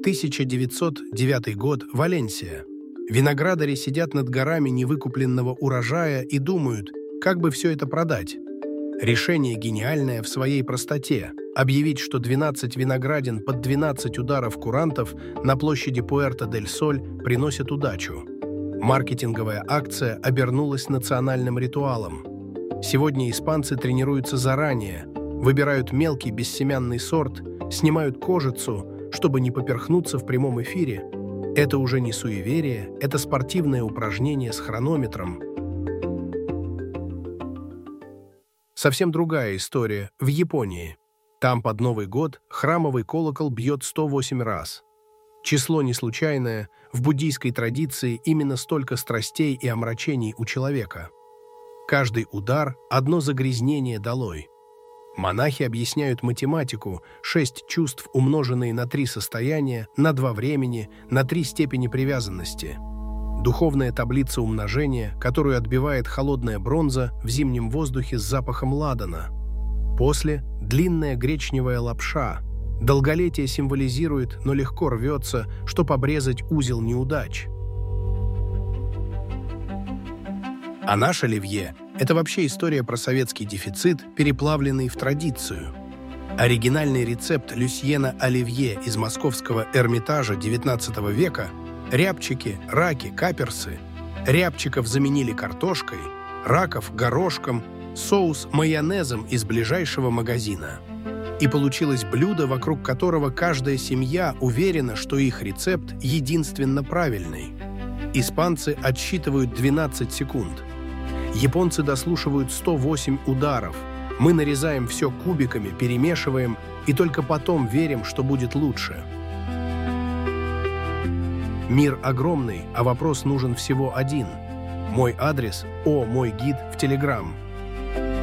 1909 год, Валенсия. Виноградари сидят над горами невыкупленного урожая и думают, как бы все это продать. Решение гениальное в своей простоте – объявить, что 12 виноградин под 12 ударов курантов на площади Пуэрто-дель-Соль приносят удачу. Маркетинговая акция обернулась национальным ритуалом. Сегодня испанцы тренируются заранее, выбирают мелкий бессемянный сорт, снимают кожицу, чтобы не поперхнуться в прямом эфире. Это уже не суеверие, это спортивное упражнение с хронометром. Совсем другая история в Японии. Там под Новый год храмовый колокол бьет 108 раз. Число не случайное, в буддийской традиции именно столько страстей и омрачений у человека. Каждый удар – одно загрязнение долой. Монахи объясняют математику, 6 чувств, умноженные на 3 состояния, на 2 времени, на 3 степени привязанности. Духовная таблица умножения, которую отбивает холодная бронза в зимнем воздухе с запахом ладана. После – длинная гречневая лапша. Долголетие символизирует, но легко рвется, чтоб обрезать узел неудач. А наш оливье – это вообще история про советский дефицит, переплавленный в традицию. Оригинальный рецепт Люсьена оливье из московского Эрмитажа XIX века – рябчики, раки, каперсы. Рябчиков заменили картошкой, раков – горошком, соус – майонезом из ближайшего магазина. И получилось блюдо, вокруг которого каждая семья уверена, что их рецепт единственно правильный. Испанцы отсчитывают 12 секунд. Японцы дослушивают 108 ударов. Мы нарезаем все кубиками, перемешиваем и только потом верим, что будет лучше. Мир огромный, а вопрос нужен всего один. Мой адрес – мой гид в Telegram.